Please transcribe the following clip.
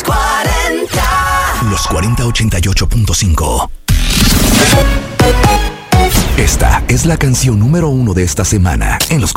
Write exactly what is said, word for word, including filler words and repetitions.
cuarenta. Los cuarenta ochenta y ocho punto cinco. Esta es la canción número uno de esta semana en los